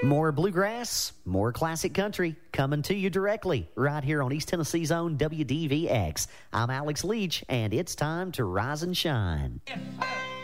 More bluegrass, more classic country, coming to you directly right here on East Tennessee's own WDVX. I'm Alex Leach, and it's time to rise and shine. Yes,